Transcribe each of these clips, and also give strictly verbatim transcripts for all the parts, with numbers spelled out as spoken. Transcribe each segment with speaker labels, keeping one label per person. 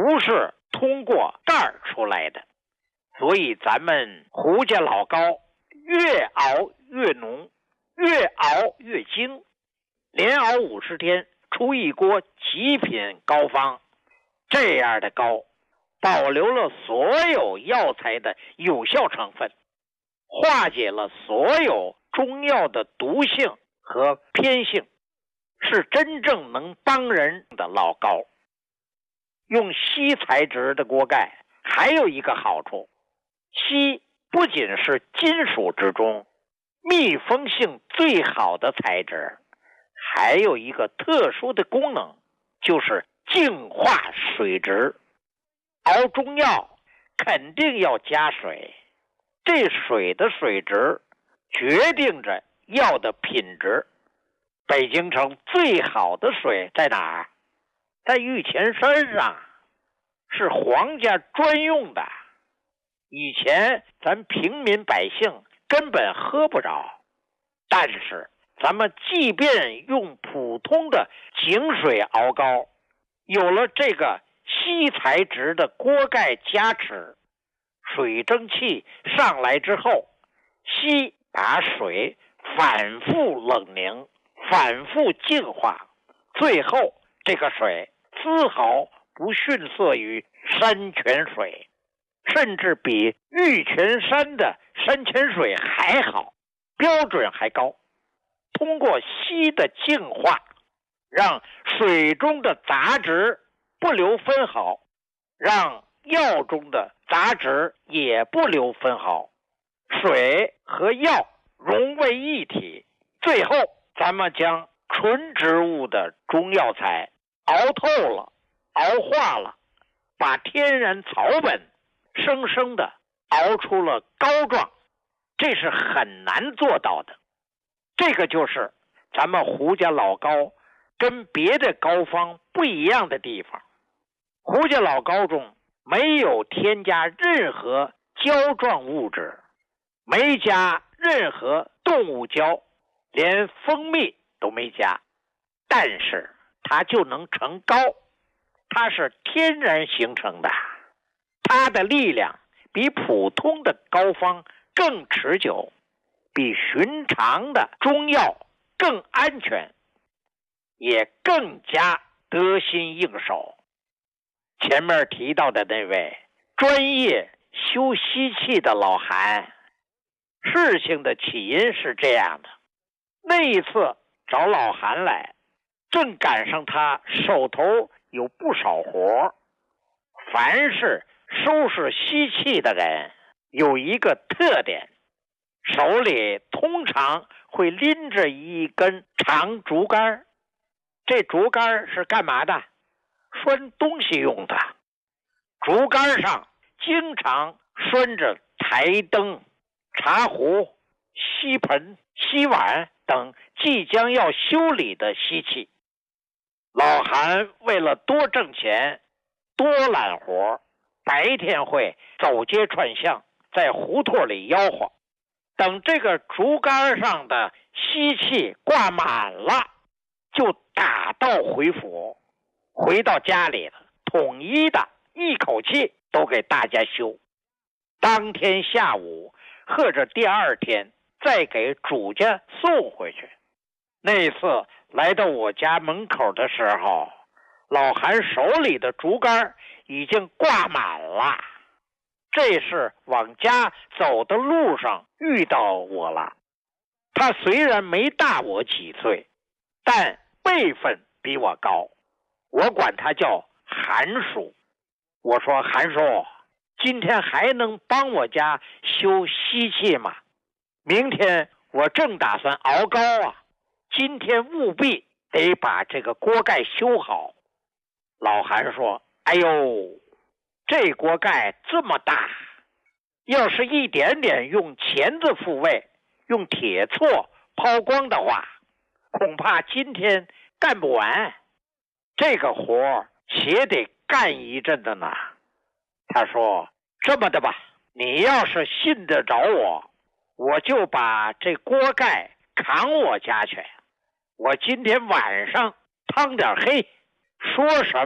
Speaker 1: 不是通过盖儿出来的。所以咱们胡家老糕越熬越浓，越熬越精，连熬五十天出一锅极品膏方。这样的糕保留了所有药材的有效成分，化解了所有中药的毒性和偏性，是真正能帮人的老糕。用锡材质的锅盖还有一个好处，锡不仅是金属之中密封性最好的材质，还有一个特殊的功能，就是净化水质。熬中药肯定要加水，这水的水质决定着药的品质。北京城最好的水在哪儿？在玉泉山上，是皇家专用的。以前咱平民百姓根本喝不着，但是咱们即便用普通的井水熬糕，有了这个锡材质的锅盖加持，水蒸气上来之后，锡把水反复冷凝，反复净化，最后这个水丝毫不逊色于山泉水，甚至比玉泉山的山泉水还好，标准还高。通过锡的净化，让水中的杂质不留分毫，让药中的杂质也不留分毫，水和药融为一体。最后咱们将纯植物的中药材熬透了，熬化了，把天然草本生生的熬出了膏状，这是很难做到的。这个就是咱们胡家老糕跟别的膏方不一样的地方。胡家老糕中没有添加任何胶状物质，没加任何动物胶，连蜂蜜都没加，但是它就能成膏，它是天然形成的，它的力量比普通的膏方更持久，比寻常的中药更安全，也更加得心应手。前面提到的那位专业修锡器的老韩，事情的起因是这样的。那一次找老韩来，正赶上他手头有不少活。凡是收拾锡器的人有一个特点，手里通常会拎着一根长竹竿，这竹竿是干嘛的？拴东西用的。竹竿上经常拴着台灯、茶壶、锡盆、锡碗等即将要修理的锡器。老韩为了多挣钱，多揽活，白天会走街串巷，在胡同里吆喝。等这个竹竿上的锡器挂满了，就打道回府，回到家里了，统一的一口气都给大家修。当天下午或者第二天再给主家送回去。那次来到我家门口的时候，老韩手里的竹竿已经挂满了。这是往家走的路上遇到我了。他虽然没大我几岁，但辈分比我高，我管他叫韩叔。我说韩叔，今天还能帮我家修锡器吗？明天我正打算熬糕啊，今天务必得把这个锅盖修好。老韩说，哎呦，这锅盖这么大，要是一点点用钳子复位，用铁锉抛光的话，恐怕今天干不完，这个活且得干一阵子呢。他说，这么的吧，你要是信得着我，我就把这锅盖扛我家去，我今天晚上趟点黑，说什么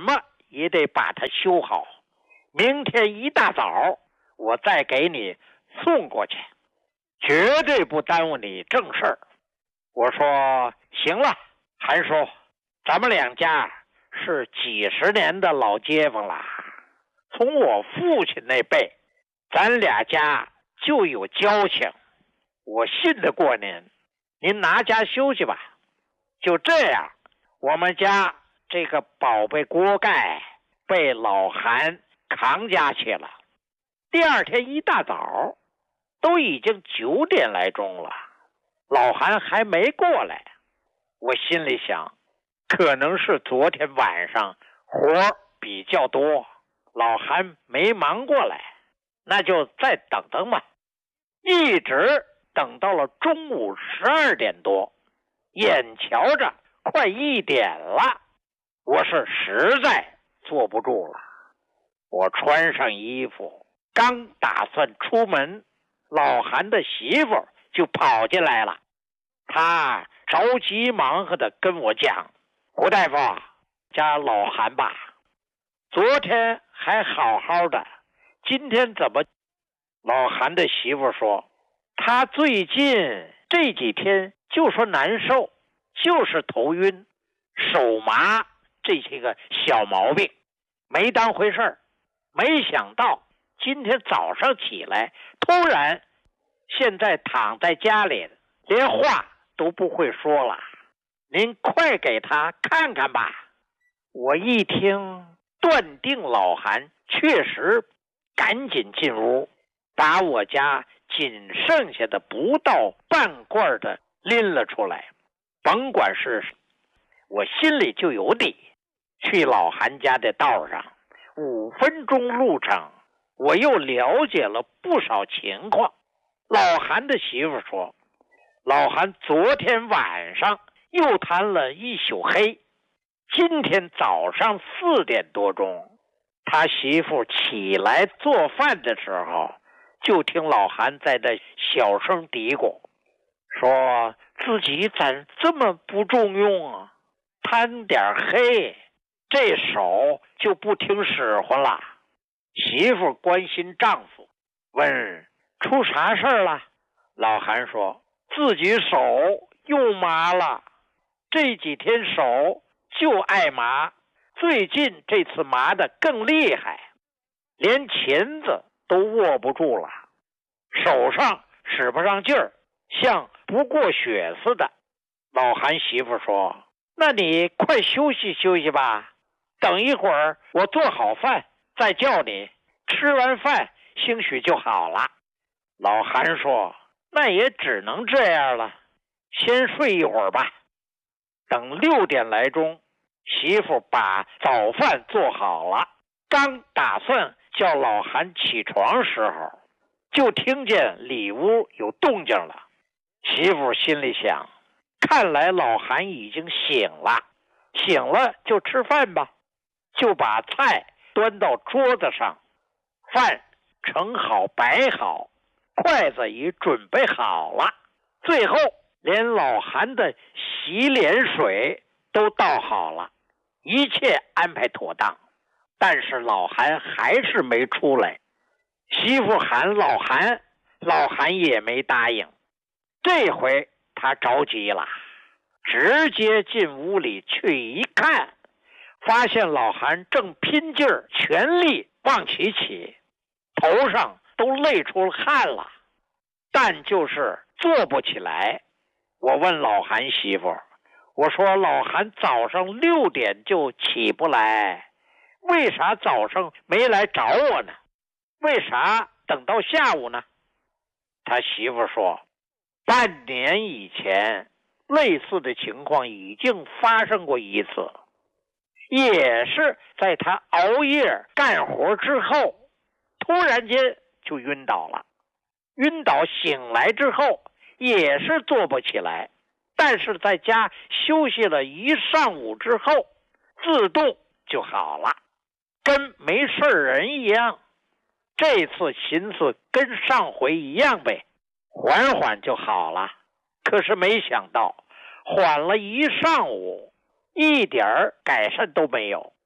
Speaker 1: 也得把它修好，明天一大早我再给你送过去，绝对不耽误你正事儿。我说行了，韩叔，咱们两家是几十年的老街坊了，从我父亲那辈，咱俩家就有交情，我信得过您，您拿家休息吧。就这样，我们家这个宝贝锅盖被老韩扛家去了。第二天一大早，都已经九点来钟了，老韩还没过来。我心里想，可能是昨天晚上活比较多，老韩没忙过来，那就再等等吧。一直等到了中午十二点多，眼瞧着快一点了，我是实在坐不住了。我穿上衣服，刚打算出门，老韩的媳妇就跑进来了。他着急忙活的跟我讲，胡大夫，家老韩吧，昨天还好好的，今天怎么？老韩的媳妇说，他最近这几天就说难受，就是头晕手麻这些个小毛病，没当回事儿。没想到今天早上起来，突然现在躺在家里，连话都不会说了，您快给他看看吧。我一听，断定老韩确实，赶紧进屋，把我家仅剩下的不到半罐的拎了出来。甭管是，我心里就有底。去老韩家的道上，五分钟路程，我又了解了不少情况。老韩的媳妇说，老韩昨天晚上又谈了一宿黑，今天早上四点多钟，他媳妇起来做饭的时候，就听老韩在那小声嘀咕，说自己咋这么不中用啊，贪点黑，这手就不听使唤了。媳妇关心丈夫，问出啥事儿了？老韩说，自己手又麻了，这几天手就爱麻，最近这次麻得更厉害，连钳子都握不住了，手上使不上劲儿，像不过血似的。老韩媳妇说，那你快休息休息吧，等一会儿我做好饭再叫你，吃完饭兴许就好了。老韩说，那也只能这样了，先睡一会儿吧。等六点来钟，媳妇把早饭做好了，刚打算叫老韩起床时候，就听见里屋有动静了。媳妇心里想，看来老韩已经醒了，醒了就吃饭吧，就把菜端到桌子上，饭盛好摆好，筷子已准备好了，最后连老韩的洗脸水都倒好了，一切安排妥当。但是老韩还是没出来，媳妇喊老韩，老韩也没答应。这回他着急了，直接进屋里去一看，发现老韩正拼劲儿全力往起起，头上都累出了汗了，但就是坐不起来。我问老韩媳妇，我说老韩早上六点就起不来，为啥早上没来找我呢？为啥等到下午呢？他媳妇说，半年以前类似的情况已经发生过一次，也是在他熬夜干活之后，突然间就晕倒了。晕倒醒来之后也是坐不起来，但是在家休息了一上午之后，自动就好了，跟没事人一样。这次寻思跟上回一样呗，缓缓就好了。可是没想到缓了一上午，一点改善都没有。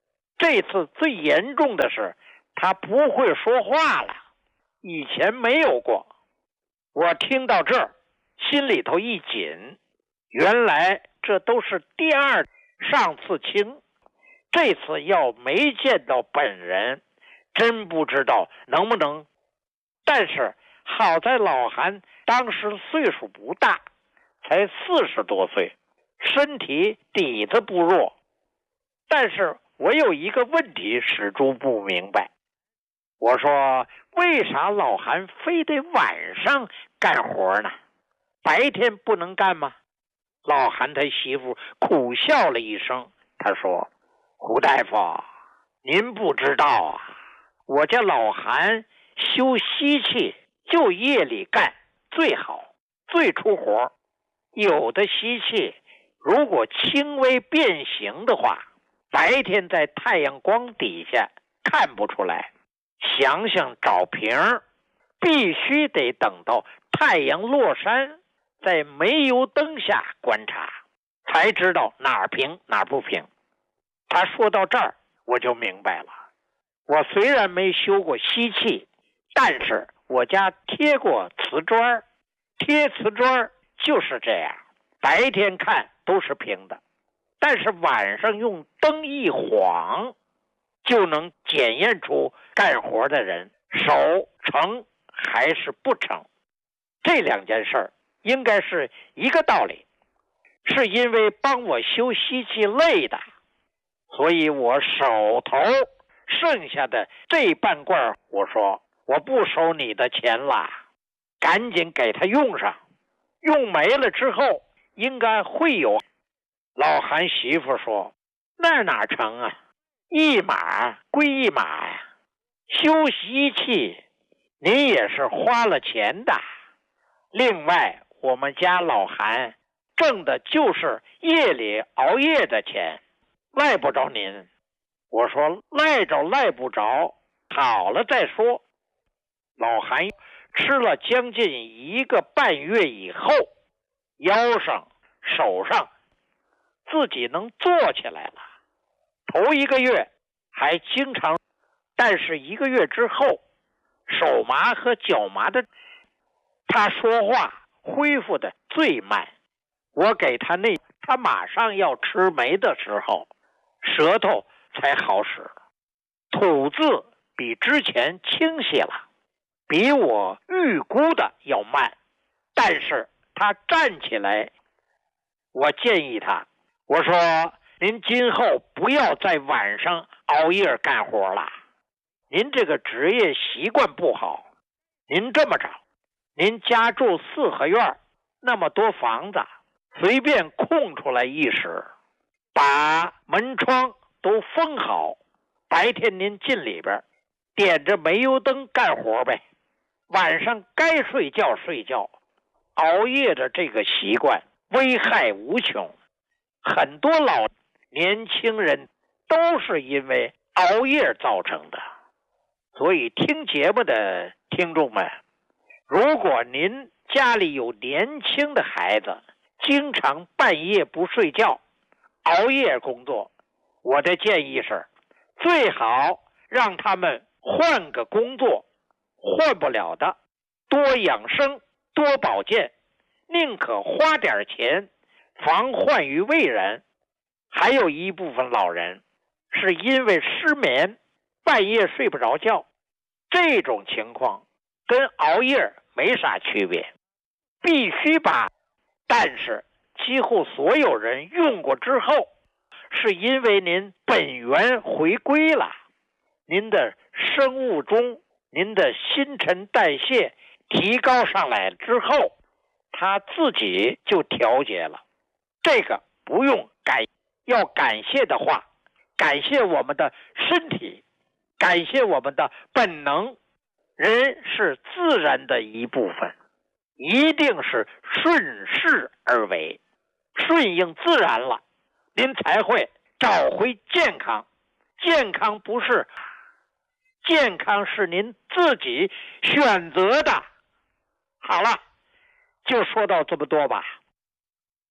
Speaker 1: 这次最严重的是他不会说话了，以前没有过。我听到这儿心里头一紧，原来这都是第二上次亲，这次要没见到本人，真不知道能不能。但是好在老韩当时岁数不大，才四十多岁，身体底子不弱。但是我有一个问题始终不明白，我说为啥老韩非得晚上干活呢？白天不能干吗？老韩他媳妇苦笑了一声，他说：胡大夫，您不知道啊，我家老韩修锡器就夜里干最好，最出活。有的锡器如果轻微变形的话，白天在太阳光底下看不出来，想想找瓶必须得等到太阳落山，在煤油灯下观察，才知道哪儿平哪儿不平。他说到这儿我就明白了，我虽然没修过锡器，但是我家贴过瓷砖，贴瓷砖就是这样，白天看都是平的，但是晚上用灯一晃，就能检验出干活的人手成还是不成。这两件事儿应该是一个道理，是因为帮我修锡器累的，所以我手头剩下的这半罐，我说我不收你的钱了，赶紧给他用上，用没了之后应该会有。老韩媳妇说：那哪成啊，一码归一码呀，修锡器您也是花了钱的。另外我们家老韩挣的就是夜里熬夜的钱，赖不着您。我说赖着赖不着，好了再说。老韩吃了将近一个半月以后，腰上手上自己能坐起来了。头一个月还经常，但是一个月之后手麻和脚麻的，他说话恢复的最慢。我给他那他马上要吃没的时候，舌头才好使，吐字比之前清晰了，比我预估的要慢。但是他站起来，我建议他，我说您今后不要在晚上熬夜干活了，您这个职业习惯不好。您这么着，您家住四合院，那么多房子，随便空出来一室，把门窗都封好，白天您进里边点着煤油灯干活呗，晚上该睡觉睡觉。熬夜的这个习惯危害无穷，很多老年轻人都是因为熬夜造成的。所以听节目的听众们，如果您家里有年轻的孩子，经常半夜不睡觉，熬夜工作，我的建议是最好让他们换个工作，换不了的多养生多保健，宁可花点钱防患于未然。还有一部分老人是因为失眠，半夜睡不着觉，这种情况跟熬夜没啥区别，必须把。但是几乎所有人用过之后，是因为您本源回归了，您的生物钟，您的新陈代谢提高上来之后，它自己就调节了。这个不用感，要感谢的话，感谢我们的身体，感谢我们的本能。人是自然的一部分，一定是顺势而为，顺应自然了，您才会找回健康。健康不是，健康是您自己选择的。好了，就说到这么多吧。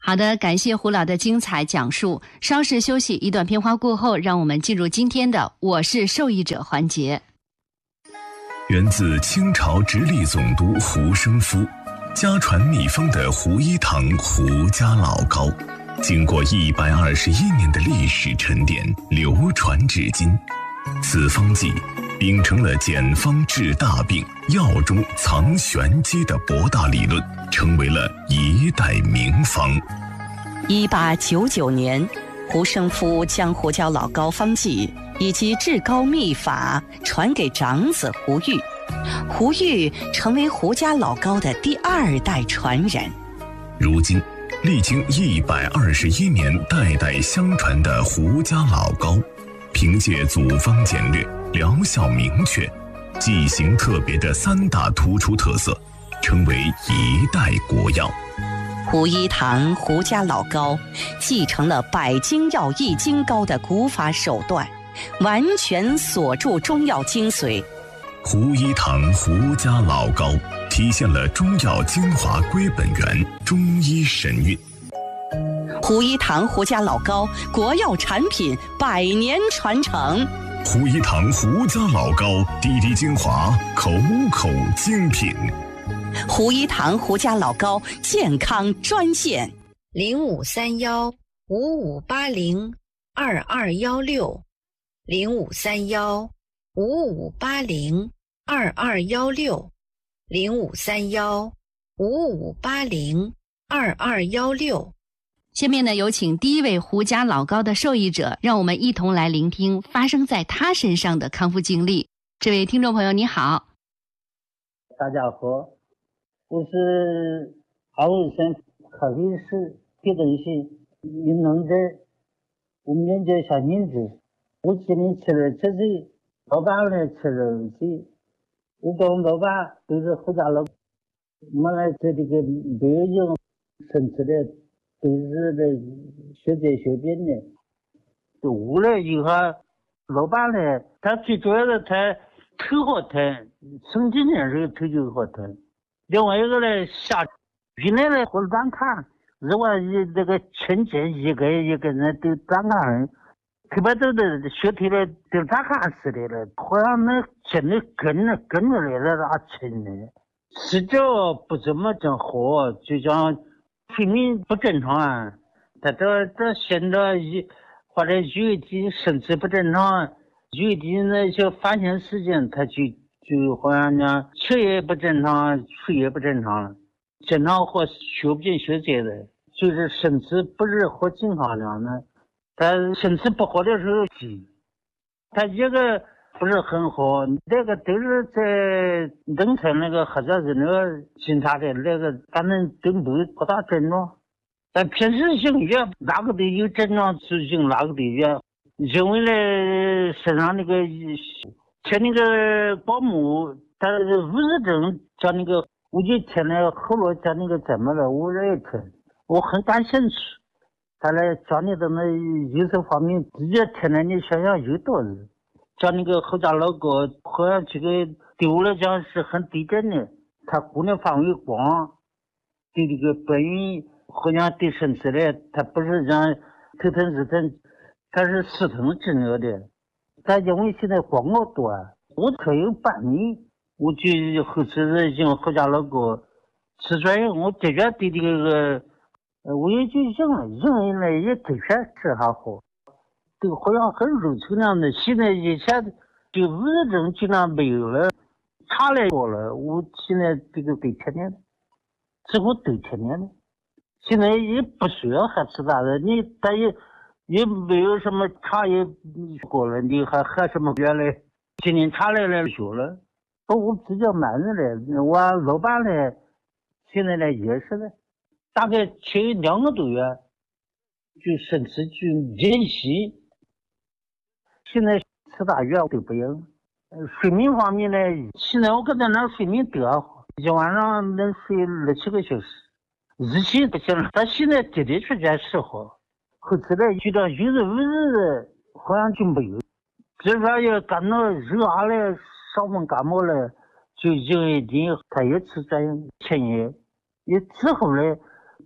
Speaker 2: 好的，感谢胡老的精彩讲述。稍事休息，一段片花过后，让我们进入今天的我是受益者环节。
Speaker 3: 源自清朝直隶总督胡生夫，家传秘方的胡一堂胡家老膏，经过一百二十一年的历史沉淀，流传至今。此方剂秉承了简方治大病、药中藏玄机的博大理论，成为了一代名方。
Speaker 4: 一八九九年，胡生夫将胡椒老膏方剂以及治膏秘法传给长子胡玉，胡玉成为胡家老膏的第二代传人。
Speaker 3: 如今，历经一百二十一年代代相传的胡家老膏，凭借组方简略、疗效明确、剂型特别的三大突出特色，成为一代国药。
Speaker 4: 胡一堂胡家老膏继承了百精药易筋膏的古法手段，完全锁住中药精髓。
Speaker 3: 胡一堂胡家老膏体现了中药精华归本源，中医神韵。
Speaker 4: 胡一堂胡家老膏国药产品百年传承。
Speaker 3: 胡一堂胡家老膏滴滴精华，口口精品。
Speaker 4: 胡一堂胡家老膏健康专线：
Speaker 5: 零五三幺五五八零二二幺六，零五三幺五五八零二二幺六，零五三幺五五八零二二幺六。
Speaker 2: 下面呢，有请第一位胡家老膏的受益者，让我们一同来聆听发生在他身上的康复经历。这位听众朋友你好。
Speaker 6: 大家好，我是安徽省合肥市别登县云龙镇，我名叫小宁子，我今年七十七岁，老伴呢七十二岁。我跟我老伴都是胡家老，我们来在这个北京生吃的都是的学这学病的。就无了以后，老伴呢，他最主要的他头好疼，生今年时候头就好疼。另外一个呢，下原来呢或长看，如果一这个春节一个一个人都长看，特别都的血体呢都长看似的了，好像那真的跟着跟着来了那沉的，睡觉不怎么正好，就像睡眠不正常啊。他这这现在一或者月经生殖不正常，月经那些发现时间他就就好像呢吃也不正常，睡也不正常了，经常或血便血灾的，就是身体不是很健康这样的。他身体不好的时候急，他一个不是很好，那个都是在农村那个或者是那个警察的那个，反正都没有多大症状。但平时用药哪个都有症状就用哪个的药，因为呢身上那个像那个保姆，他无日症叫那个，我就听了后来叫那个怎么了，我也听，我很感兴趣。他来讲你的那医术方面，直接听了你想想有道理。讲那个胡家老膏，好像这个对我来讲是很对症的，它功能范围广，对这个本源好像对身体的，它不是像头疼日疼，它是四疼治疗的。但因为现在广告多，我可有半年，我就后期用胡家老膏，吃出来我的确对这个。呃，我也就用了，用了也的确是还好，这个好像很肉臭那样的。现在以前就无日症就那没有了，查来过了。我现在这个得天天的，几乎都天天的。现在也不需要还吃啥的，你但也也没有什么查也过了，你还喝什么药嘞？今年查来了学了，我比较慢着嘞。我老伴呢，现在呢也是的。大概吃两个多月，就身体就练习。现在吃大药都不用。睡眠方面呢，现在我搁在那睡眠得好，一晚上能睡六七个小时。日期不行了，但现在的的确确是好。后期呢，觉得有日无日好像就没有。比如说要感到热啊了、伤风感冒了，就用一点，他也吃这样前药。也之后呢。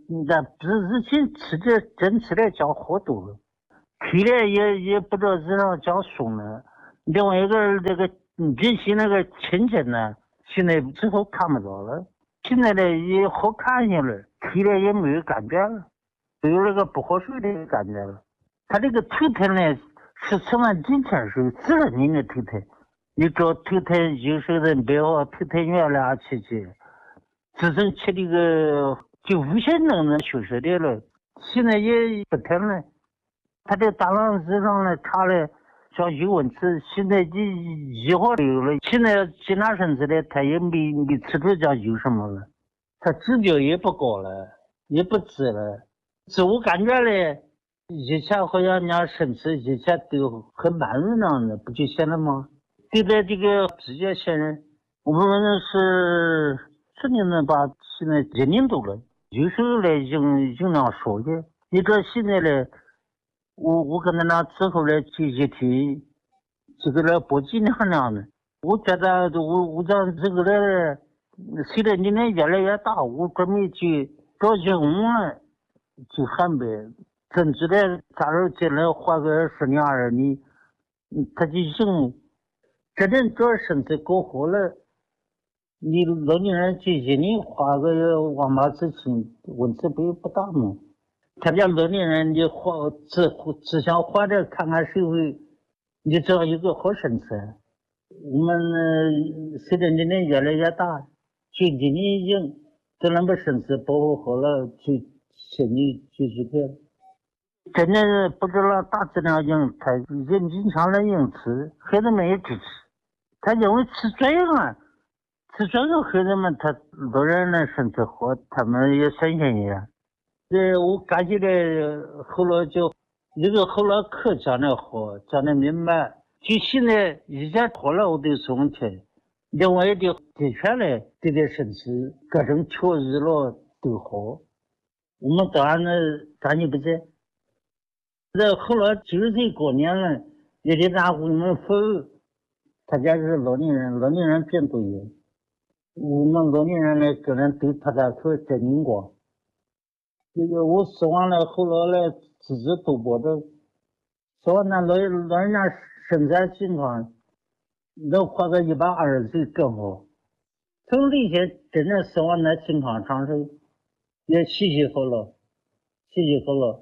Speaker 6: 那日日前吃的真吃的叫喝多了，体力也也不知道日上叫松了。另外一个这个珍惜那个亲情呢，现在之后看不着了。现在呢也好看些了，体力也没有感觉了，没有那个不喝水的感觉了。他这个头疼呢是吃完今天水自然人的头疼，你找头疼有时候人别好头疼月亮去去，自身吃这个就无限能能休息的了，现在也不疼了。他这大浪日上呢查了像有问题，现在就一号都有了。现在检查身子的他也没没吃出讲有什么了，他指标也不高了，也不治了。自我感觉嘞，以前好像人家身体以前都很慢热那样的，不就行了吗？对待这个直接现人，我们是十年了吧，现在一年多了，有时候呢经经常说的，你这现在呢。我我跟他那之后来去一提这个来不几年那样的，我觉得我我讲这个来随着年龄越来越大，我准备去找些工了，去汉北，真知道假如进来花个十年二十年，他就行。真正找身体搞好了，你老年人去一年花个万把之情，问题不不大吗？他家老年人，你花只只想花着看看社会，你只要一个好身体。我们呢，随着年龄越来越大，就一年已经等咱们身体保护好了，就身体就是个。真的不知道大质量硬，他人经常来硬吃，孩子们也支持。他认为吃这样啊，吃这个孩子们他老人呢身体好，他们也新鲜一点。这我感觉的后来就这个后来课讲的好，讲的明白。就现在以前好了我都是问题，另外的的确嘞对待身体各种调日了都好。我们当然呢感觉不在。这后来九十岁过年了，也得拿我们服务。他家是老年人，老年人变多有。我们老年人呢个人对他家可真灵光。这个我死完了，后来来自己都播着，死完那老老人家身材情况，能活个一百二十岁更好。从那些真正死完那情况上是也稀稀好了，稀稀好了。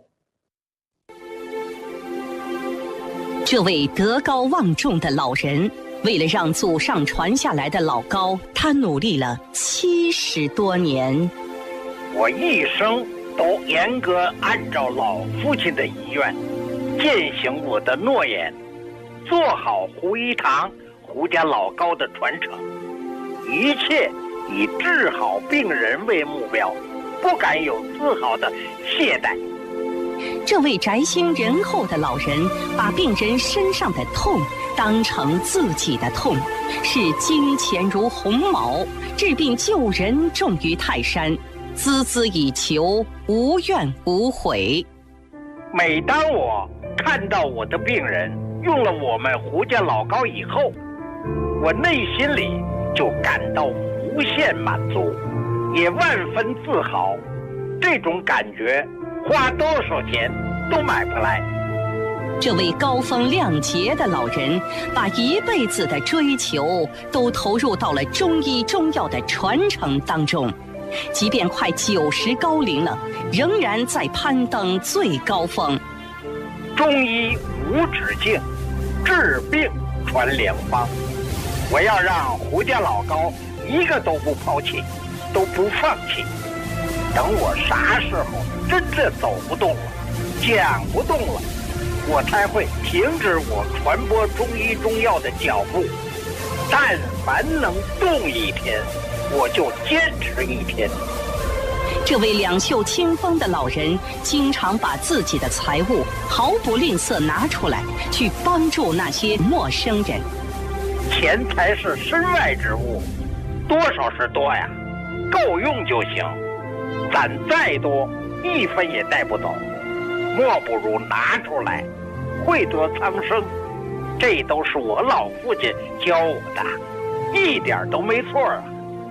Speaker 4: 这位德高望重的老人，为了让祖上传下来的老高，他努力了七十多年。
Speaker 1: 我一生都严格按照老父亲的遗愿，践行我的诺言，做好胡一堂胡家老高的传承，一切以治好病人为目标，不敢有丝毫的懈怠。
Speaker 4: 这位宅心仁厚的老人，把病人身上的痛当成自己的痛，视金钱如鸿毛，治病救人重于泰山，孜孜以求，无怨无悔。
Speaker 1: 每当我看到我的病人用了我们胡家老高以后，我内心里就感到无限满足，也万分自豪。这种感觉花多少钱都买不来。
Speaker 4: 这位高风亮节的老人，把一辈子的追求都投入到了中医中药的传承当中，即便快九十高龄了，仍然在攀登最高峰。
Speaker 1: 中医无止境，治病传良方。我要让胡家老高一个都不抛弃，都不放弃。等我啥时候真正走不动了，讲不动了，我才会停止我传播中医中药的脚步。但凡能动一天，我就坚持一天。
Speaker 4: 这位两袖清风的老人，经常把自己的财物毫不吝啬拿出来，去帮助那些陌生人。
Speaker 1: 钱财是身外之物，多少是多呀，够用就行。攒再多，一分也带不走，莫不如拿出来，惠泽苍生。这都是我老父亲教我的，一点都没错啊。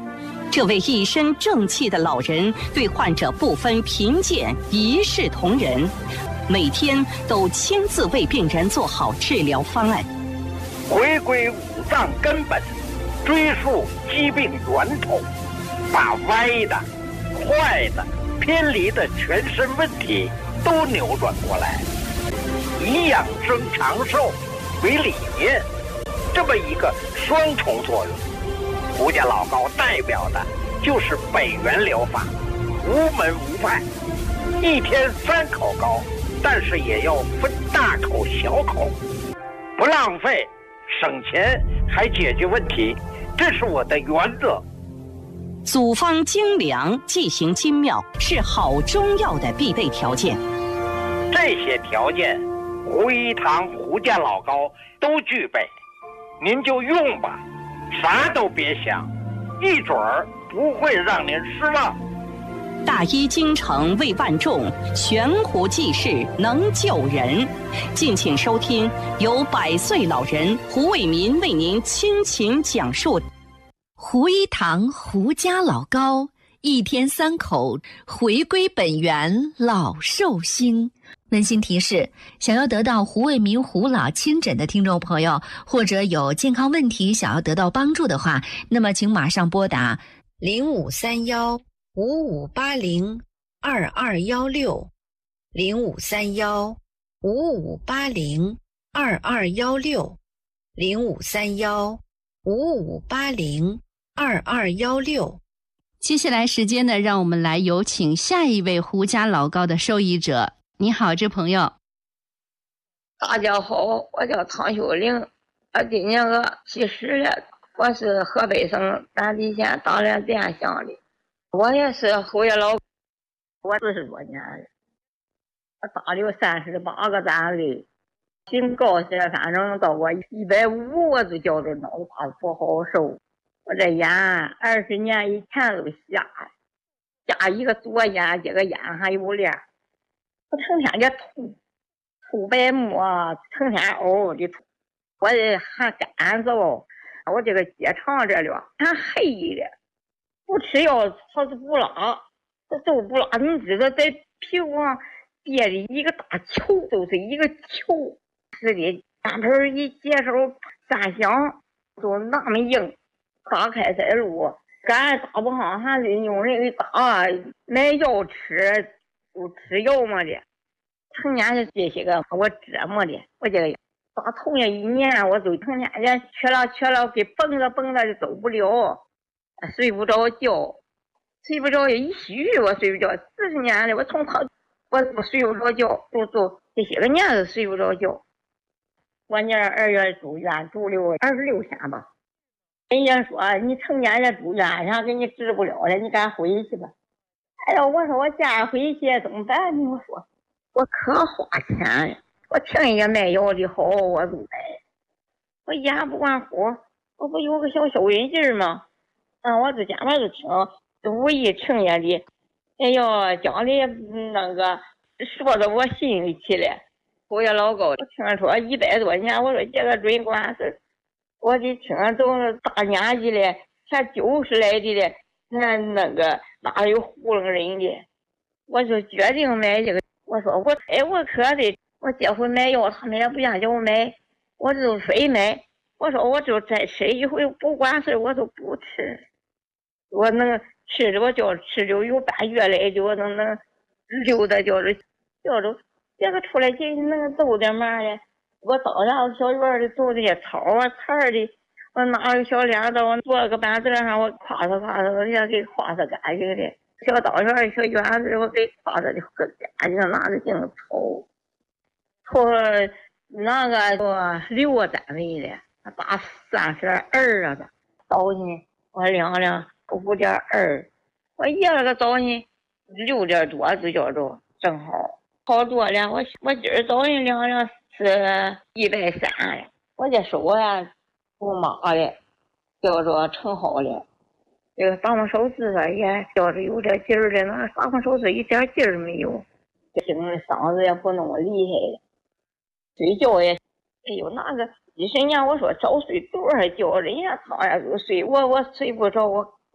Speaker 4: 这位一身正气的老人对患者不分贫贱，一视同仁，每天都亲自为病人做好治疗方案。
Speaker 1: 回归五脏根本，追溯疾病源头，把歪的、坏的、偏离的全身问题都扭转过来，以养生长寿为理念，这么一个双重作用。胡家老高代表的就是北元疗法，无门无派，一天三口高，但是也要分大口小口，不浪费，省钱还解决问题，这是我的原则。
Speaker 4: 组方精良，剂型精妙，是好中药的必备条件。
Speaker 1: 这些条件，胡一堂胡家老高都具备，您就用吧，啥都别想，一准儿不会让您失望。
Speaker 4: 大医精诚为万众，悬壶济世能救人。敬请收听由百岁老人胡卫民为您倾情讲述。
Speaker 2: 胡一堂胡家老高，一天三口，回归本源，老寿星。温馨提示：想要得到胡卫民胡老亲诊的听众朋友，或者有健康问题想要得到帮助的话，那么请马上拨打
Speaker 5: 零五三幺五五八零二二幺六，零五三幺五五八零二二幺六，零五三幺五五八零二二幺六。
Speaker 2: 接下来时间呢，让我们来有请下一位胡家老高的受益者。你好，这朋友。
Speaker 7: 大家好，我叫唐秀玲，我今年个七十了，我是河北省丹地县大连店乡的，我也是胡家老，我四十多年了，我打了三十八个单位，心高血反正到我一百五，我就觉着脑瓜不好受。我这眼二十年以前都瞎，瞎一个左眼，这个眼还有亮。我成天就吐，吐白沫，成天嗷的吐。我这还干燥，我这个结肠这里还黑的，不吃药它是不拉，这都不拉。你知道在屁股上憋的一个大球，就是一个球似的，单盆一接手三响，就那么硬。打开塞路，干打不好还得用人给打，买药吃。就吃药么的，成年就这些个我折磨的，我这个打头下一年，我就成天人缺了缺了，给蹦着蹦着就走不了，睡不着觉，睡不着一宿我睡不着，四十年了，我从头我都睡不着觉，就就这些个年都睡不着觉。我年二月住院住了二十六天吧，人家说你成年人住院，人家给你治不了了，你赶回去吧。哎呀，我说我家回去怎么办呢？我说我可花钱了，我听人家卖药的好，我就买。我眼不管活，我不有个小小人劲吗？嗯，我就前面就听无意听人家的，哎呦，讲的那个说到我心里去了。我也老高，我听说一百多年，我说这个准管是，我得听都是大年纪了，才九十来的了。那那个哪有糊弄人的？我就决定买这个。我说我哎，我可得，我结婚买药，他们也不愿叫我买，我就非买。我说我就再吃一回，不管事我都不吃。我能吃着我就吃着，有半月来就能能溜达就是叫着，这个出来进那个走点嘛的。我到家小院里走这些草啊菜的。我拿个小镰刀，我坐个板凳上，我夸嚓夸嚓，我也给夸嚓干净的。小刀片、小圆子，我给夸嚓的可干净，拿着镜抽，抽那个多六个单位的，打三十二啊的，刀呢我量量五点二，我一那个刀呢六点多就叫着正好，好多了。我我今儿刀呢量量是一百三了，我这手呀。不麻的，叫着成好了。这个打完手指了也叫着有点劲儿的，那打完手指一点劲儿没有，这嗓子也不那么厉害了。睡觉也，哎呦那个几十年，我说早睡多少觉，人家躺下就睡，我我睡不着，我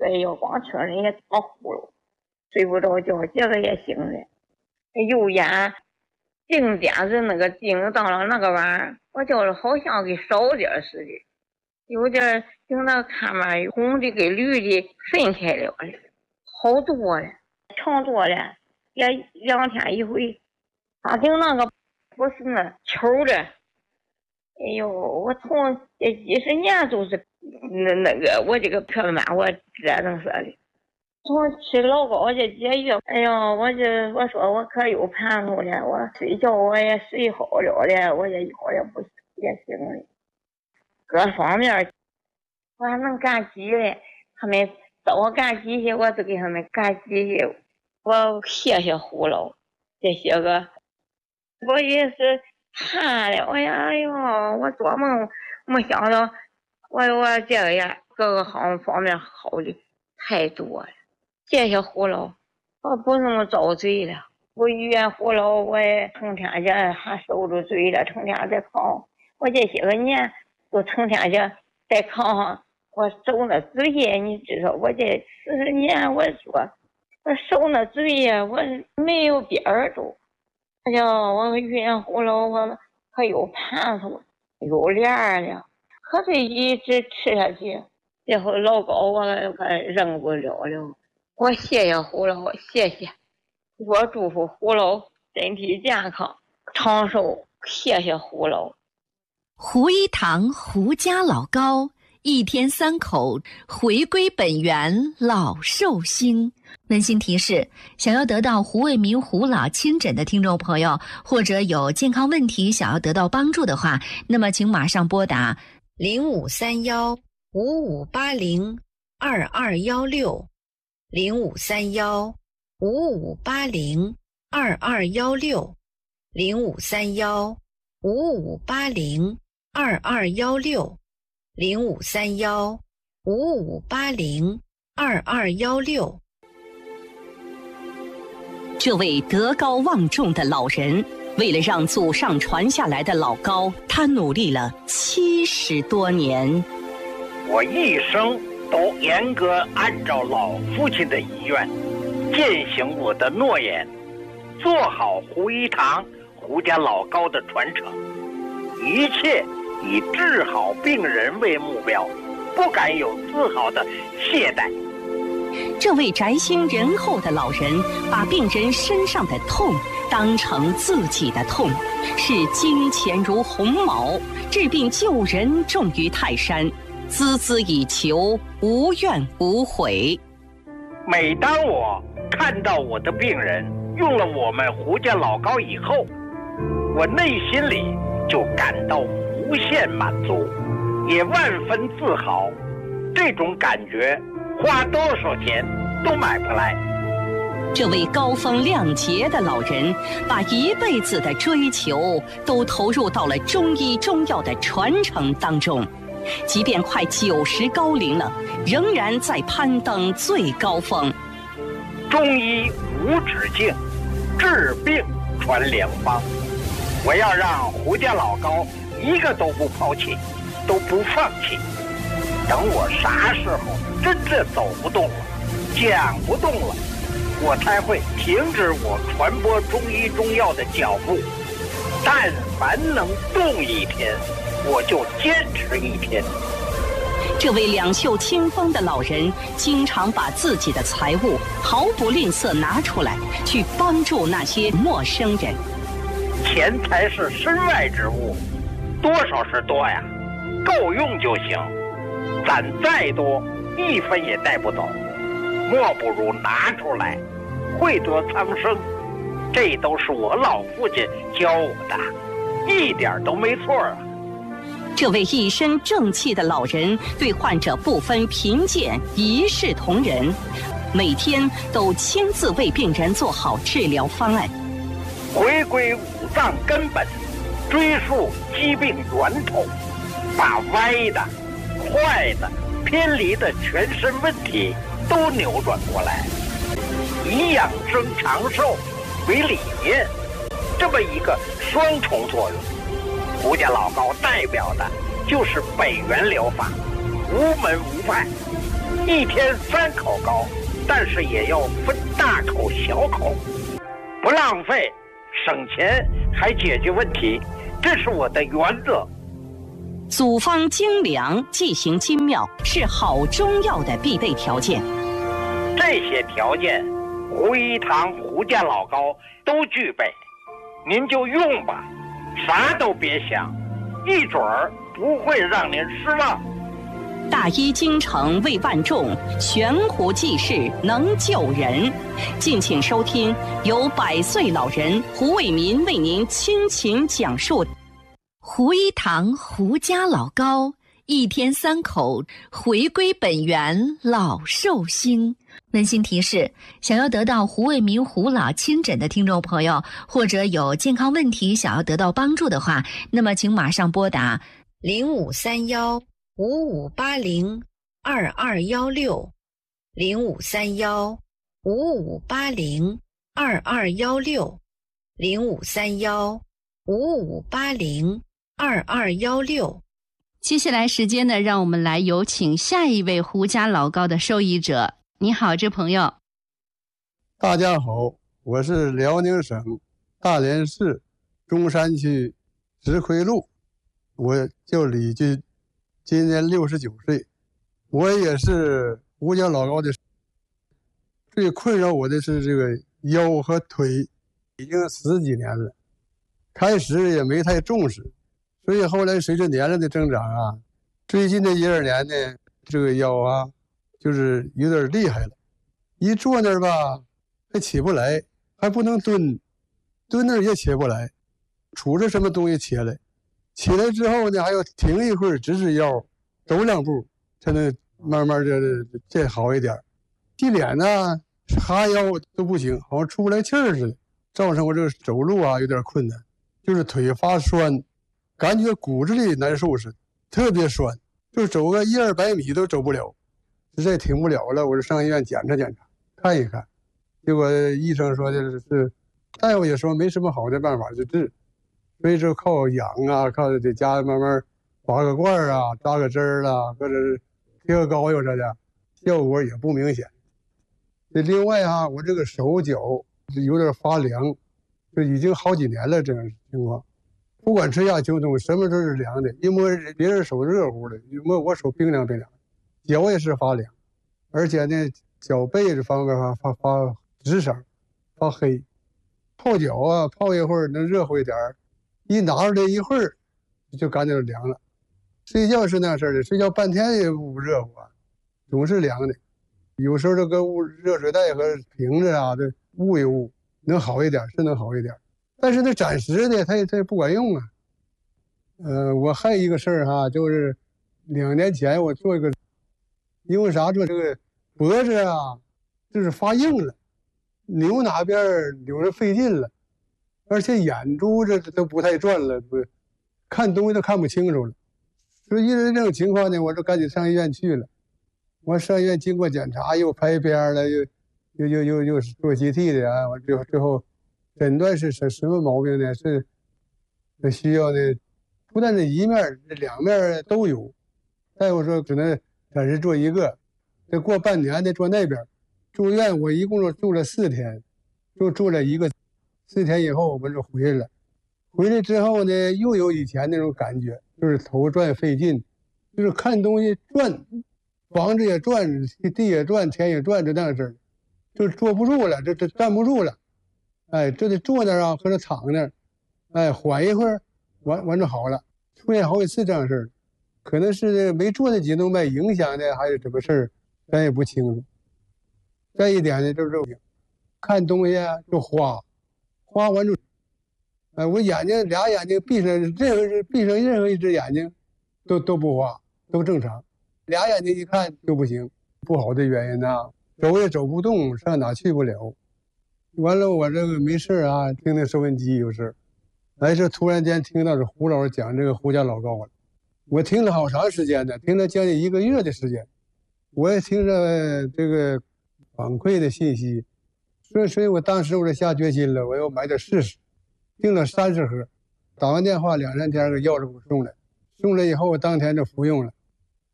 Speaker 7: 哎呦，光听人家打呼噜，睡不着觉，这个也醒了。右眼定点子那个定到了那个玩意儿，我就是好像给少点似的，有点听到看嘛，红的跟绿的分开了了，好多了，长多了，也两天一回。他听那个不是那球的，哎呦，我从这几十年都是那那个我这个票满我折腾死的。从吃老高这几月，哎呀，我这我说我可有盼头了，我睡觉我也睡好了了，我也一会儿也不也行了，各方面我还能干几嘞？他们找我干几些，我都给他们干几些。我谢谢胡老这些个，我也是盼了，哎呀，哎呦，我做梦没想到，我我这个呀，各个好方面好的太多了。谢谢胡老，我不那么遭罪了。我怨胡老，我也成天这还受着罪了，成天在炕。我这些个年都成天这在炕上，我受那罪呀！你知道，我这四十年，我说我受那罪呀，我没有边儿都。哎呀，我怨胡老，我可有盼头，有脸了，可是一直吃下去，最后老高我可扔不了了。我谢谢胡老，谢谢，我祝福胡老身体健康长寿，谢谢胡老。
Speaker 2: 胡一堂胡家老高，一天三口回归本源，老寿星。温馨提示：想要得到胡卫民胡老亲诊的听众朋友，或者有健康问题想要得到帮助的话，那么请马上拨打
Speaker 5: 零五三幺五五八零二二幺六。零五三幺五五八零二二幺六，零五三幺五五八零二二幺六，零五三幺五五八零二二幺六。
Speaker 4: 这位德高望重的老人，为了让祖上传下来的老高，他努力了七十多年。
Speaker 1: 我一生都严格按照老父亲的遗愿，践行我的诺言，做好胡一堂胡家老高的传承，一切以治好病人为目标，不敢有丝毫的懈怠。
Speaker 4: 这位宅心仁厚的老人，把病人身上的痛当成自己的痛，视金钱如鸿毛，治病救人重于泰山，孜孜以求，无怨无悔。
Speaker 1: 每当我看到我的病人用了我们胡家老高以后，我内心里就感到无限满足，也万分自豪。这种感觉花多少钱都买不来。
Speaker 4: 这位高风亮节的老人，把一辈子的追求都投入到了中医中药的传承当中，即便快九十高龄了，仍然在攀登最高峰。
Speaker 1: 中医无止境，治病传良方。我要让胡家老高一个都不抛弃，都不放弃。等我啥时候真正走不动了，讲不动了，我才会停止我传播中医中药的脚步。但凡能动一天，我就坚持一天。
Speaker 4: 这位两袖清风的老人，经常把自己的财物毫不吝啬拿出来，去帮助那些陌生人。
Speaker 1: 钱财是身外之物，多少是多呀，够用就行。攒再多，一分也带不走，莫不如拿出来，惠泽苍生。这都是我老父亲教我的，一点都没错啊。
Speaker 4: 这位一身正气的老人，对患者不分贫贱，一视同仁，每天都亲自为病人做好治疗方案，
Speaker 1: 回归五脏根本，追溯疾病源头，把歪的、坏的、偏离的全身问题都扭转过来，以养生长寿为理念，这么一个双重作用。胡家老高代表的就是北元疗法，无门无派， 一天三口高，但是也要分大口小口，不浪费，省钱还解决问题，这是我的原则。
Speaker 4: 组方精良，剂行精妙，是好中药的必备条件。
Speaker 1: 这些条件，胡一堂胡家老高都具备，您就用吧，啥都别想，一准儿不会让您失望。
Speaker 4: 大医精诚为万众，悬壶济世能救人。敬请收听由百岁老人胡卫民为您倾情讲述
Speaker 2: 胡一堂胡家老高，一天三口，回归本源，老寿星。温馨提示：想要得到胡卫民胡老亲诊的听众朋友，或者有健康问题想要得到帮助的话，那么请马上拨打
Speaker 5: 零五三幺五五八零二二幺六，零五三幺五五八零二二幺六，零五三幺五五八零二二幺六。
Speaker 2: 接下来时间呢，让我们来有请下一位胡家老高的受益者。你好，这朋友。
Speaker 8: 大家好，我是辽宁省大连市中山区石奎路，我叫李军，今年六十九岁。我也是胡家老高的，最困扰我的是这个腰和腿，已经十几年了。开始也没太重视，所以后来随着年龄的增长啊，最近的一二年呢，这个腰啊就是有点厉害了，一坐那儿吧还起不来，还不能蹲，蹲那儿也起不来，杵着什么东西起来，起来之后呢还要停一会儿，直直腰，走两步才能慢慢的再好一点。洗脸呢哈腰都不行，好像出不来气儿似的，造成我这个走路啊有点困难，就是腿发酸，感觉骨子里难受似的，特别酸，就走个一二百米都走不了，实在挺不了了，我就上医院检查检查看一看，结果医生说的是，大夫也说没什么好的办法去治，所以就靠养啊，靠在家慢慢拔个罐啊，扎个针儿啊，或者是贴个膏药啥的，效果也不明显。这另外啊，我这个手脚有点发凉，这已经好几年了这样情况，不管春夏秋冬什么都是凉的，一摸别人手热乎的，一摸我手冰凉冰凉，脚也是发凉，而且呢脚背这方面发发发直色发黑，泡脚啊泡一会儿能热乎一点，一拿出来一会儿就感觉凉了。睡觉是那样式的，睡觉半天也不热乎啊，总是凉的，有时候这个捂热水袋和瓶子啊这捂一捂能好一点，是能好一点，但是那暂时的它也它也不管用啊。呃，我还有一个事儿哈，就是两年前我做一个，因为啥做这个脖子啊，就是发硬了，扭哪边扭着费劲了，而且眼珠子都不太转了，不看东西都看不清楚了。所以因为这种情况呢，我就赶紧上医院去了。我上医院经过检查，又拍片了，又又又又又是做 C T 的啊，我最后最后诊断是什什么毛病呢？是需要呢，不但是一面，这两面都有。大夫说只能暂时做一个，再过半年再做那边。住院我一共住了四天，就住了一个，四天以后我们就回来了。回来之后呢，又有以前那种感觉，就是头转费劲，就是看东西转，房子也转，地也转，天也转，就那样式儿，就坐不住了，这这站不住了，哎，这得坐那儿啊，或者躺那儿，哎，缓一会儿，完完就好了。出现好几次这样事儿，可能是没做那颈动脉影响的，还是什么事儿，咱也不清楚。再一点呢，就是看东西啊就花，花完就。呃，我眼睛俩眼睛闭上，任何闭上任何一只眼睛，都都不花，都正常。俩眼睛一看就不行，不好的原因呐，走也走不动，上哪去不了。完了，我这个没事啊，听听收音机有事，来这突然间听到是胡老师讲这个胡家老高了，我听了好长时间呢，听了将近一个月的时间，我也听着这个反馈的信息，所以所以我当时我就下决心了，我要买点试试。订了三十盒，打完电话两三天给药就给我送来，送来以后我当天就服用了，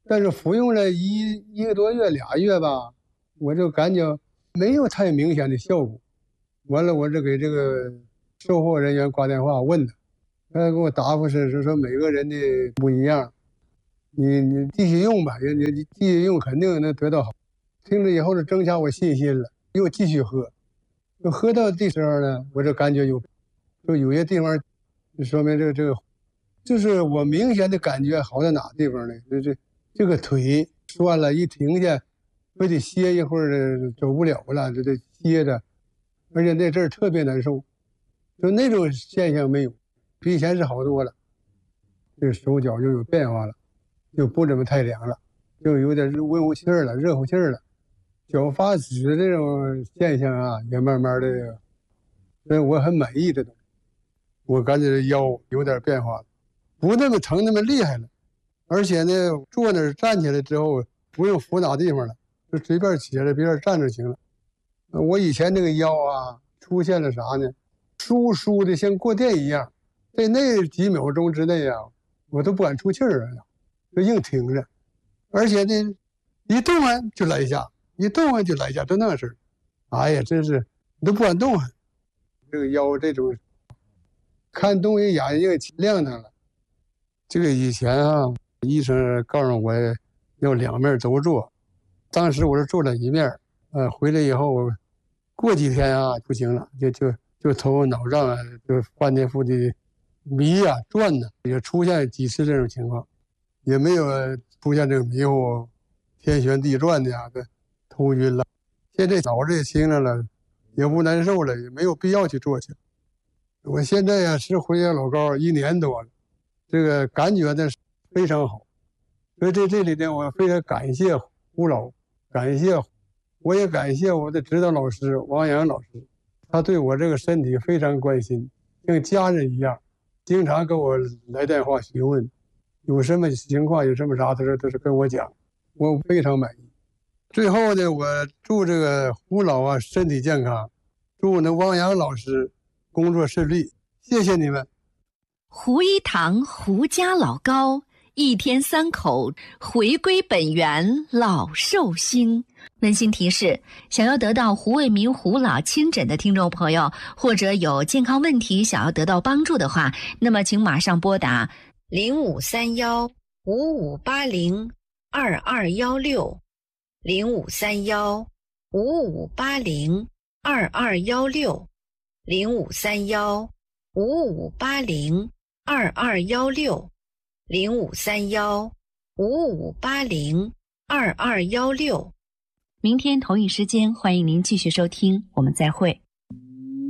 Speaker 8: 但是服用了一一个多月俩月吧，我就感觉没有太明显的效果。完了，我就给这个售后人员挂电话问他，他给我答复是是说每个人的不一样，你你继续用吧，你你继续用肯定能得到好。听了以后就增加我信心了，又继续喝，就喝到这时候呢，我就感觉有，就有些地方，说明这个这个，就是我明显的感觉好在哪地方呢？就这这个腿酸了，一停下，非得歇一会儿，走不了了，就得歇着，而且那阵儿特别难受，就那种现象没有，比以前是好多了。这个手脚就有变化了，就不怎么太凉了，就有点温乎气儿了，热乎气儿了。脚发紫这种现象啊，也慢慢的，所以我很满意这种。我感觉腰有点变化了，不那么疼那么厉害了，而且呢，坐那儿站起来之后不用扶哪地方了，就随便起来，别人站就行了。我以前这个腰啊，出现了啥呢？舒舒的像过电一样，在那几秒钟之内啊，我都不敢出气儿啊，就硬挺着，而且呢，一动弹就来一下。一动弹就来一下，就那事儿，哎呀，真是你都不敢动弹。这个腰这种，看东西眼睛亮堂了。这个以前啊，医生告诉我要两面都做，当时我是做了一面，呃，回来以后，过几天啊不行了，就就就头脑胀啊，就翻天覆地迷呀、啊、转呢，也出现几次这种情况，也没有出现这个迷糊、天旋地转的呀、啊。头晕了，现在脑子也清了了，也不难受了，也没有必要去做去。我现在呀、啊、吃回家老高一年多了，这个感觉呢非常好，所以在这里呢，我非常感谢胡老，感谢，我也感谢我的指导老师王阳老师，他对我这个身体非常关心，像家人一样，经常给我来电话询问，有什么情况有什么啥，他说都是跟我讲，我非常满意。最后呢，我祝这个胡老啊身体健康，祝那汪洋老师工作顺利，谢谢你们。
Speaker 2: 胡一堂胡家老高，一天三口，回归本源，老寿星。温馨提示：想要得到胡卫民胡老亲诊的听众朋友，或者有健康问题想要得到帮助的话，那么请马上拨打
Speaker 5: 零五三幺五五八零二二幺六。零五三幺五五八零二二幺六，零五三幺五五八零二二幺六，零五三幺五五八零二二幺六。
Speaker 2: 明天同一时间，欢迎您继续收听，我们再会。